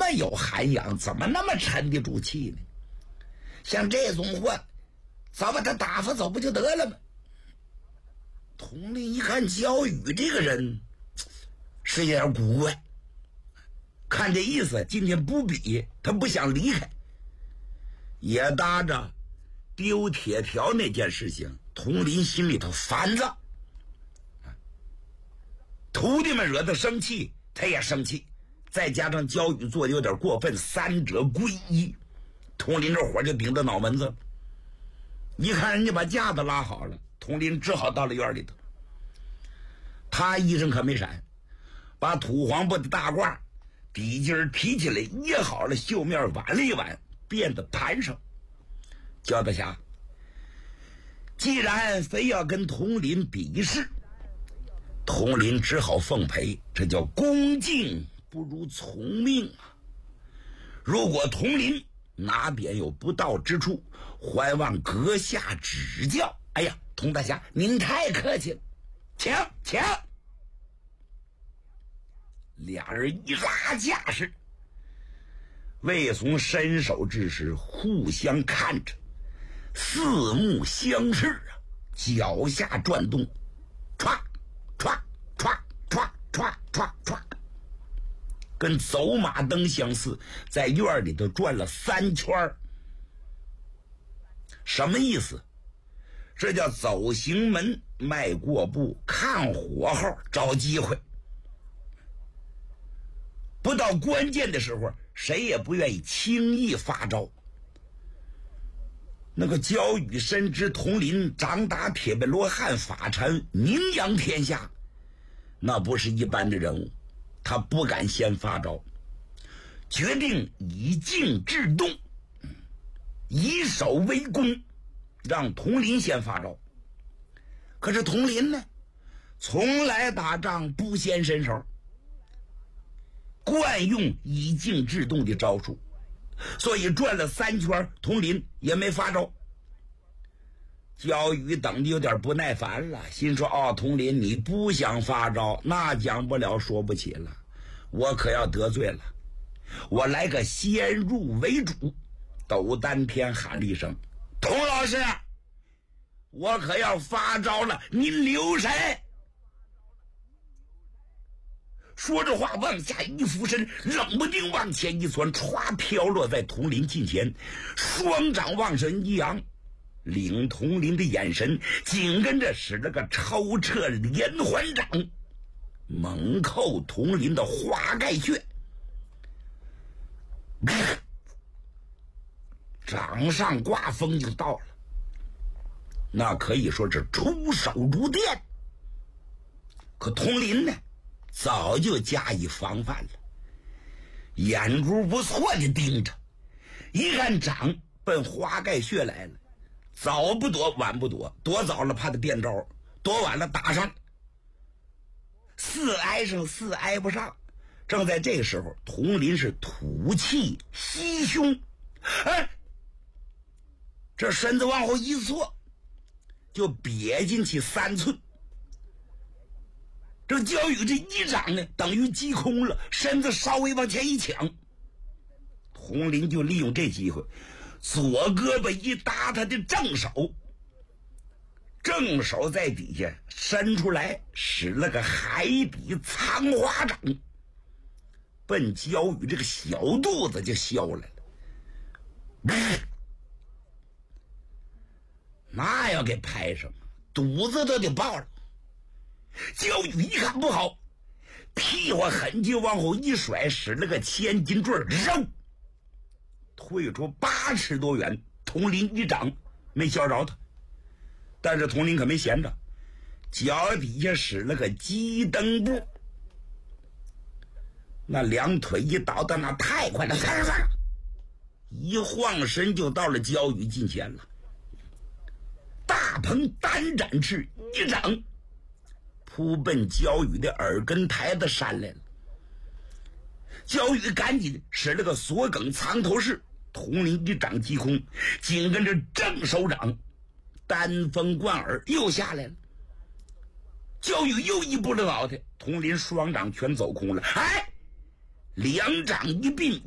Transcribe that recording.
么有涵养，怎么那么沉得住气呢？像这种货，早把他打发走不就得了吗？统领一看焦宇这个人是有点古怪，看这意思今天不比，他不想离开。也搭着丢铁条那件事情，统领心里头烦躁，徒弟们惹他生气，他也生气，再加上焦宇做的有点过分，三者归一，统领这火就顶到脑门子。一看人家把架子拉好了，统领只好到了院里头。他衣裳可没闪，把土黄布的大褂底襟提起来掖好了，袖面挽了一挽，垫在盘上。焦大侠，既然非要跟统领比试，统领只好奉陪，这叫恭敬不如从命啊！如果统领哪点有不到之处，还望阁下指教。哎呀，佟大侠您太客气了，请。俩人一拉架势，魏松伸手之时，互相看着，四目相视啊，脚下转动，歘歘歘歘歘歘歘，跟走马灯相似，在院里头转了3圈。什么意思？这叫走行门，迈过步，看火候，找机会。不到关键的时候，谁也不愿意轻易发招。那个焦宇深知统领掌打铁背罗汉法禅，名扬天下，那不是一般的人物，他不敢先发招，决定以静制动，以守为攻，让统领先发招。可是统领呢，从来打仗不先伸手，惯用以静制动的招数，所以转了3圈，统领也没发招。焦宇等的有点不耐烦了，心说：哦，统领你不想发招，那讲不了说不起了，我可要得罪了。我来个先入为主，斗丹天喊了一声：童老师，我可要发招了，您留神。说着话往下一俯身，冷不丁往前一窜，歘飘落在统领近前，双掌往上一扬，领统领的眼神，紧跟着使了个超彻连环掌，猛扣统领的华盖穴。掌上刮风就到了，那可以说是出手如电。可统领呢，早就加以防范了，眼珠不错的盯着，一看掌奔华盖穴来了，早不躲晚不躲，躲早了怕他变招，躲晚了打上，四挨上四挨不上。正在这个时候，统领是吐气吸胸，哎，这身子往后一错，就瘪进去3寸。这焦宇这一掌呢，等于击空了，身子稍微往前一抢，统领就利用这机会，左胳膊一搭他的正手，正手在底下伸出来，使了个海底藏花掌，奔焦宇这个小肚子就削来了。那要给拍上，肚子都得爆了。焦宇一看不好，屁股狠劲往后一甩，使了个千斤坠，扔退出8尺多远。统领一掌没削着他，但是统领可没闲着，脚底下使了个鸡蹬步，那两腿一倒的那太快了，一晃身就到了焦宇近前了。大鹏单展翅，一掌扑奔焦宇的耳根台子扇来了。焦宇赶紧使了个锁梗藏头式，统领一掌击空，紧跟着正手掌单风贯耳又下来了。焦宇又一步了脑袋，统领双掌全走空了，哎，两掌一并